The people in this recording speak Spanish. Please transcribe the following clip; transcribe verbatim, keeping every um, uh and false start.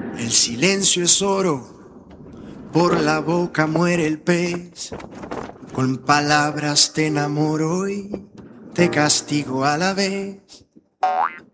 El silencio es oro, por la boca muere el pez. Con palabras te enamoro y te castigo a la vez.